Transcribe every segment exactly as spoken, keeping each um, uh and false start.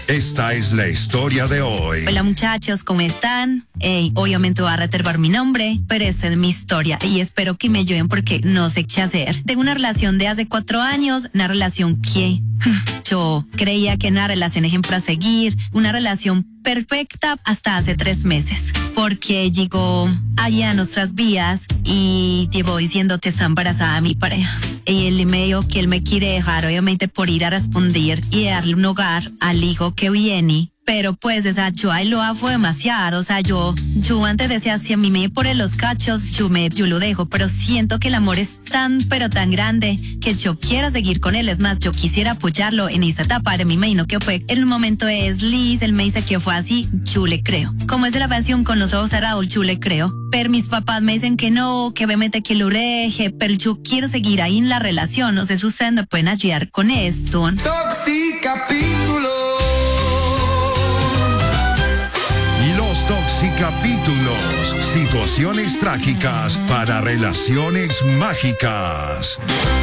Esta es la historia de hoy. Hola muchachos, ¿cómo están? Hey, obviamente voy a reservar mi nombre, pero esta es mi historia y espero que me ayuden porque no sé qué hacer. Tengo una relación de hace cuatro años, una relación que yo creía que era una relación ejemplo a seguir, una relación perfecta hasta hace tres meses, porque llegó allá a nuestras vidas y llevo diciendo que está embarazada mi pareja. Y él me dijo que él me quiere dejar, obviamente, por ir a responder y darle un hogar al hijo que viene. Pero pues, o sea, yo ahí lo hago demasiado, o sea, yo, yo antes decía, si a mí me ponen los cachos, yo me, yo lo dejo, pero siento que el amor es tan, pero tan grande, que yo quiero seguir con él, es más, yo quisiera apoyarlo en esa etapa, de mí me imagino que fue, en un momento es Liz, él me dice que fue así, yo le creo, como es de la canción con los ojos cerrados, yo le creo, pero mis papás me dicen que no, que obviamente que lo deje, pero yo quiero seguir ahí en la relación, no sé si ustedes me pueden ayudar con esto. Toxicapítulo. Toxicapítulos, situaciones trágicas para relaciones mágicas.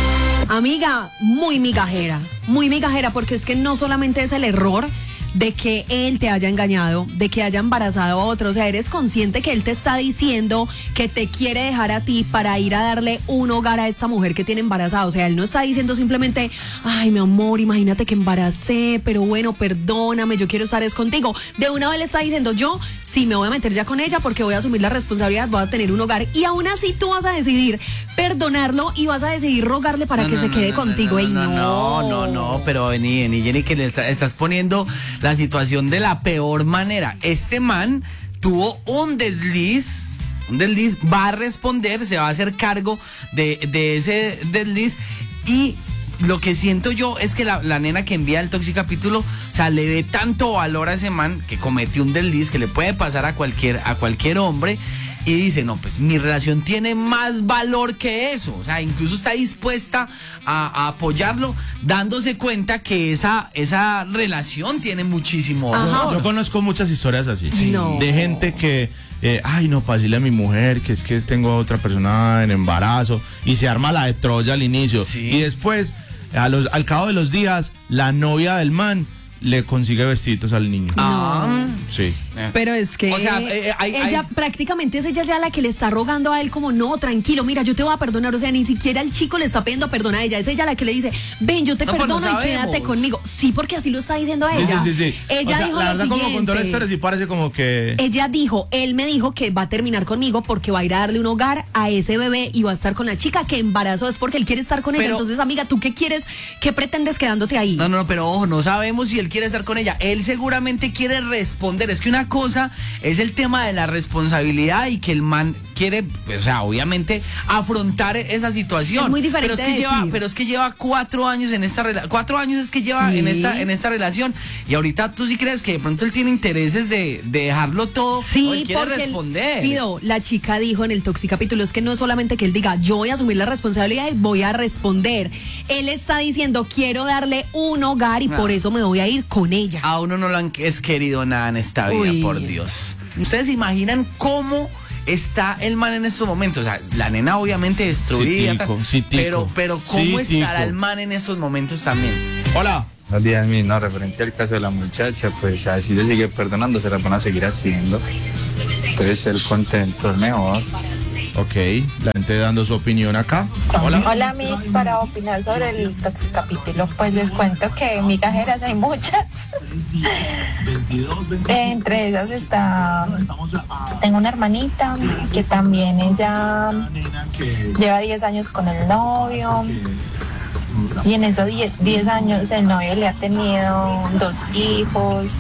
Amiga, muy migajera, muy migajera, porque es que no solamente es el error de que él te haya engañado, de que haya embarazado a otro, o sea, eres consciente que él te está diciendo que te quiere dejar a ti para ir a darle un hogar a esta mujer que tiene embarazada, o sea, él no está diciendo simplemente, ay, mi amor, imagínate que embaracé, pero bueno, perdóname, yo quiero estar es contigo, de una vez le está diciendo, yo sí me voy a meter ya con ella porque voy a asumir la responsabilidad, voy a tener un hogar, y aún así tú vas a decidir perdonarlo y vas a decidir rogarle para no, que no, se no, quede no, contigo, no, y no, no, no, no, no, pero vení, vení, Jenny, que le está- estás poniendo la situación de la peor manera. Este man tuvo un desliz, un desliz, va a responder, se va a hacer cargo de, de ese desliz, y lo que siento yo es que la, la nena que envía el Toxicapítulo, o sea, le dé tanto valor a ese man que cometió un desliz que le puede pasar a cualquier, a cualquier hombre, y dice, no, pues mi relación tiene más valor que eso, o sea, incluso está dispuesta a, a apoyarlo, dándose cuenta que esa, esa relación tiene muchísimo valor. Yo conozco muchas historias así, No. de gente que, eh, ay, no, para decirle a mi mujer que es que tengo otra persona en embarazo, y se arma la de Troya al inicio, Sí. y después, a los, al cabo de los días, la novia del man le consigue vestiditos al niño. Ah, Sí. Pero es que O sea, eh, hay- ella hay- prácticamente es ella ya la que le está rogando a él como, no, tranquilo, mira, yo te voy a perdonar, o sea, ni siquiera el chico le está pidiendo perdón a ella, es ella la que le dice, ven, yo te No, pues no perdono y quédate sabemos. conmigo. Sí, porque así lo está diciendo Sí, ella. sí, sí, sí. Ella O sea, dijo la lo verdad, como contó la siguiente. historia, sí parece como que... Ella dijo, él me dijo que va a terminar conmigo porque va a ir a darle un hogar a ese bebé y va a estar con la chica que embarazó, es porque él quiere estar con ella. Pero- Entonces, amiga, ¿tú qué quieres? ¿Qué pretendes quedándote ahí? No, no, no, pero ojo, no sabemos si él quiere estar con ella. Él seguramente quiere responder. Es que una cosa es el tema de la responsabilidad y que el man quiere, pues, o sea, obviamente afrontar esa situación. Es muy diferente Pero es que de lleva, decir. pero es que lleva cuatro años en esta relación. Cuatro años es que lleva Sí. en esta, en esta relación. Y ahorita tú sí crees que de pronto él tiene intereses de, de dejarlo todo. Sí, o él quiere porque responder. él- Pido, la chica dijo en el Toxicapítulo, es que no es solamente que él diga, yo voy a asumir la responsabilidad y voy a responder. Él está diciendo, quiero darle un hogar y Ah. por eso me voy a ir con ella. A uno no lo han es querido nada en esta vida, Uy. por Dios. ¿Ustedes se imaginan cómo está el man en estos momentos? O sea, la nena obviamente destruida, Sí, tico, sí, tico. pero, pero ¿cómo Sí, estará tico. el man en estos momentos también? Hola. Buenos días, mi no, referente al caso de la muchacha, pues así se sigue perdonando, se la van a seguir haciendo. Entonces, el contento es mejor. Ok, la gente dando su opinión acá. Hola. Hola, Mix, para opinar sobre el Toxicapítulo, pues les cuento que migajeras hay muchas. Entre esas está, tengo una hermanita que también ella lleva diez años con el novio. Y en esos diez años el novio le ha tenido dos hijos.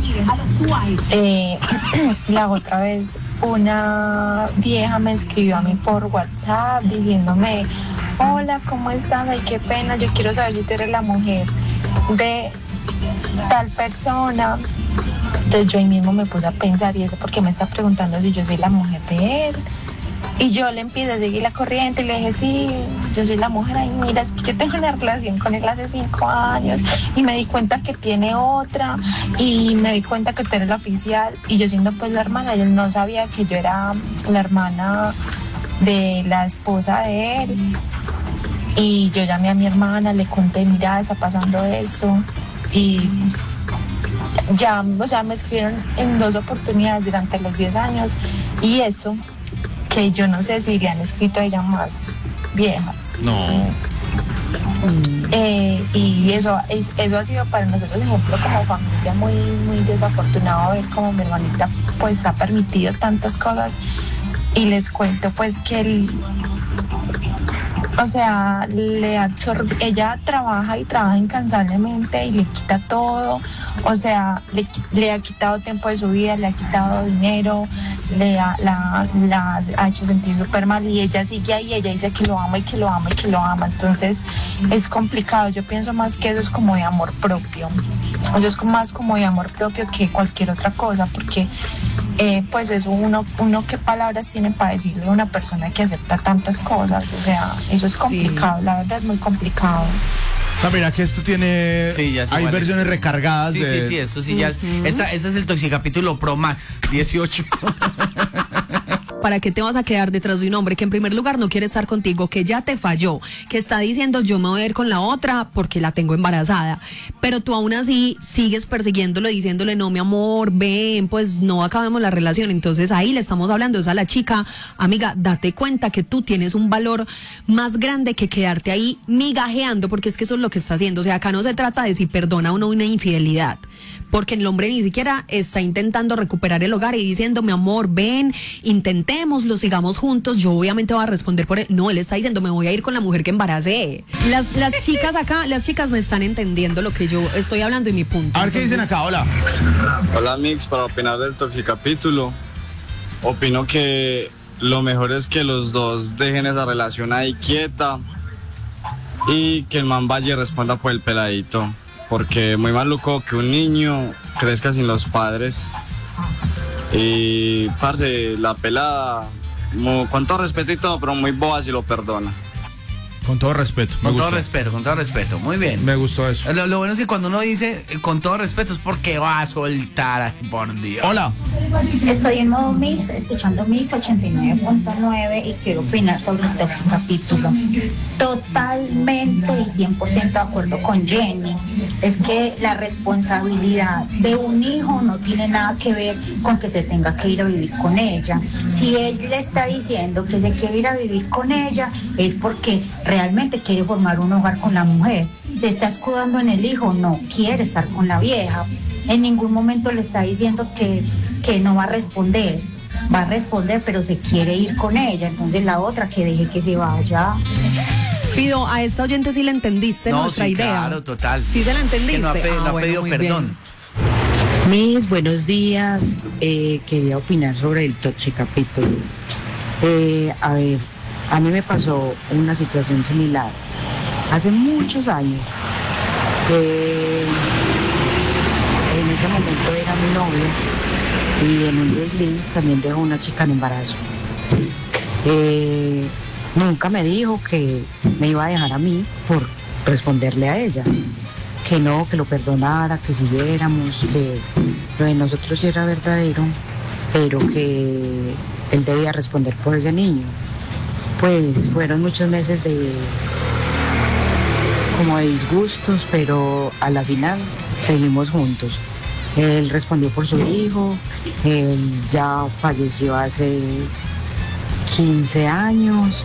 Eh, la otra vez una vieja me escribió a mí por WhatsApp diciéndome, hola, ¿cómo estás? Ay, qué pena, yo quiero saber si tú eres la mujer de tal persona. Entonces yo ahí mismo me puse a pensar, y eso porque me está preguntando si yo soy la mujer de él. Y yo le empiezo a seguir la corriente y le dije, sí, yo soy la mujer. Ay, mira, es que yo tengo una relación con él hace cinco años y me di cuenta que tiene otra y me di cuenta que tú eres la oficial. Y yo siendo pues la hermana, él no sabía que yo era la hermana de la esposa de él. Y yo llamé a mi hermana, le conté, mira, está pasando esto. Y ya, o sea, me escribieron en dos oportunidades durante los diez años y eso, que yo no sé si le han escrito a ella más viejas. No. Eh, y eso, es, eso ha sido para nosotros ejemplo como familia muy, muy desafortunado ver cómo mi hermanita pues ha permitido tantas cosas y les cuento pues que el, o sea, le absorbe, ella trabaja y trabaja incansablemente y le quita todo, o sea, le, le ha quitado tiempo de su vida, le ha quitado dinero, le ha, la, la ha hecho sentir súper mal y ella sigue ahí, ella dice que lo ama y que lo ama y que lo ama, entonces es complicado. Yo pienso más que eso es como de amor propio, eso es más como de amor propio que cualquier otra cosa, porque eh, pues eso uno, uno qué palabras tiene para decirle a una persona que acepta tantas cosas, o sea, eso es complicado, sí. La verdad es muy complicado. No, mira que esto tiene, sí, ya hay versiones es. recargadas. Sí, de... sí, sí, esto sí ya es, uh-huh. esta, este es el Toxicapítulo Pro Max, dieciocho. ¿Para qué te vas a quedar detrás de un hombre que en primer lugar no quiere estar contigo, que ya te falló, que está diciendo yo me voy a ir con la otra porque la tengo embarazada, pero tú aún así sigues persiguiéndolo, diciéndole no mi amor, ven, pues no acabemos la relación? Entonces ahí le estamos hablando es a la chica, amiga, date cuenta que tú tienes un valor más grande que quedarte ahí migajeando, porque es que eso es lo que está haciendo. O sea, acá no se trata de si perdona o no una infidelidad, porque el hombre ni siquiera está intentando recuperar el hogar y diciendo mi amor, ven, intentémoslo, sigamos juntos, yo obviamente voy a responder por él. No, él está diciendo me voy a ir con la mujer que embaracé. Las, las chicas acá, las chicas me están entendiendo lo que yo estoy hablando y mi punto. A ver qué dicen acá, hola. Hola Mix, para opinar del Toxicapítulo, opino que lo mejor es que los dos dejen esa relación ahí quieta y que el man vaya y responda por el peladito. Porque muy maluco que un niño crezca sin los padres. Y, parce, la pelada, muy, con todo respeto y todo, pero muy boba si lo perdona. Con todo respeto. Me con gustó. todo respeto, con todo respeto. Muy bien. Me gustó eso. Lo, lo bueno es que cuando uno dice eh, con todo respeto es porque va a soltar. Ay, por Dios. Hola. Estoy en modo Mix, escuchando Mix ochenta y nueve punto nueve y quiero opinar sobre el Toxicapítulo. Totalmente y cien por ciento de acuerdo con Jenny. Es que la responsabilidad de un hijo no tiene nada que ver con que se tenga que ir a vivir con ella. Si él le está diciendo que se quiere ir a vivir con ella, es porque realmente quiere formar un hogar con la mujer. Se está escudando en el hijo, no quiere estar con la vieja. En ningún momento le está diciendo que, que no va a responder. Va a responder, pero se quiere ir con ella. Entonces la otra que deje que se vaya. Pido, a esta oyente sí le entendiste no, nuestra sí, idea. Claro, total. Sí se la entendiste. Que no ha, pe- ah, no ha bueno, pedido perdón. Bien. Mis buenos días. Eh, quería opinar sobre el Toxicapítulo. Eh, a ver, a mí me pasó una situación similar hace muchos años. Eh, en ese momento era mi novio y en un desliz también dejó una chica en embarazo. Eh, nunca me dijo que me iba a dejar a mí por responderle a ella, que no, que lo perdonara, que siguiéramos, que lo de nosotros sí era verdadero, pero que él debía responder por ese niño. Pues fueron muchos meses de como de disgustos, pero a la final seguimos juntos. Él respondió por su hijo, él ya falleció hace quince años